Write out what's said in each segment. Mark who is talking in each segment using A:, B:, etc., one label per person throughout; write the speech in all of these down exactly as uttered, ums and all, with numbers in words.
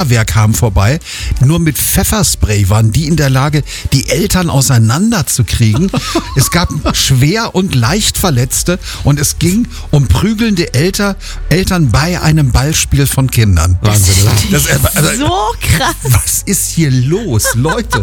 A: Feuerwehr kam vorbei. Nur mit Pfefferspray waren die in der Lage, die Eltern auseinanderzukriegen. Es gab schwer und leicht Verletzte und es ging um prügelnde Eltern, Eltern bei einem Ballspiel von Kindern.
B: Wahnsinn, oder?
A: Das, also,
C: So krass.
A: was ist hier los, Leute?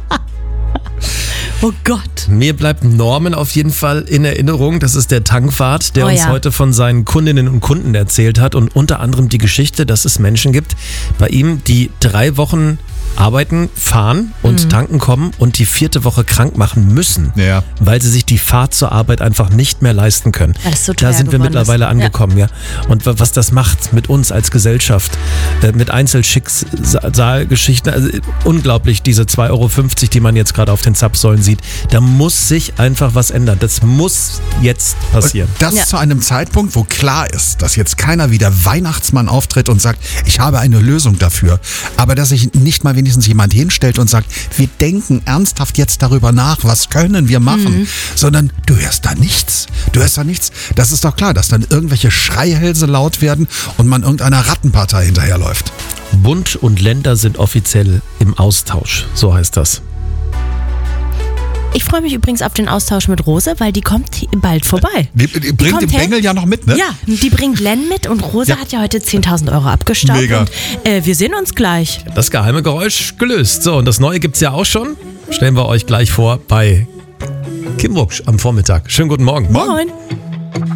C: Oh Gott.
B: Mir bleibt Norman auf jeden Fall in Erinnerung. Das ist der Tankwart, der
C: Oh
B: uns
C: ja.
B: heute von seinen Kundinnen und Kunden erzählt hat und unter anderem die Geschichte, dass es Menschen gibt bei ihm, die drei Wochen arbeiten, fahren und
C: Mhm.
B: tanken kommen und die vierte Woche krank machen müssen,
A: Ja.
B: weil sie sich die Fahrt zur Arbeit einfach nicht mehr leisten können.
C: Weil es so
B: Da
C: teuer
B: sind wir
C: geworden
B: mittlerweile
C: ist.
B: angekommen, ja. Und wa- was das macht mit uns als Gesellschaft, äh, mit Einzelschicksalgeschichten, also äh, unglaublich, diese zwei Euro fünfzig, die man jetzt gerade auf den Zapfsäulen sieht, da muss sich einfach was ändern. Das muss jetzt passieren.
A: Und das
C: Ja.
A: zu einem Zeitpunkt, wo klar ist, dass jetzt keiner wie der Weihnachtsmann auftritt und sagt, ich habe eine Lösung dafür. Aber dass sich nicht mal wenigstens jemand hinstellt und sagt, wir denken ernsthaft jetzt darüber nach, was können wir machen,
C: Mhm.
A: sondern du hörst da nichts. Du hörst da nichts. Das ist doch klar, dass dann irgendwelche Schreihälse laut werden und man irgendeiner Rattenpartei hinterherläuft.
B: Bund und Länder sind offiziell im Austausch, so heißt das.
C: Ich freue mich übrigens auf den Austausch mit Rose, weil die kommt bald vorbei.
A: Die, die bringt
C: kommt
A: den
C: her.
A: Bengel ja noch mit, ne?
C: Ja, die bringt Len mit und Rose
A: Ja.
C: hat ja heute zehntausend Euro abgestaubt.
A: Mega.
C: Und äh, wir sehen uns gleich.
B: Das geheime Geräusch gelöst. So, und das Neue gibt's ja auch schon. Stellen wir euch gleich vor bei Kim Rucksch am Vormittag. Schönen guten Morgen.
A: Morgen.
C: Moin.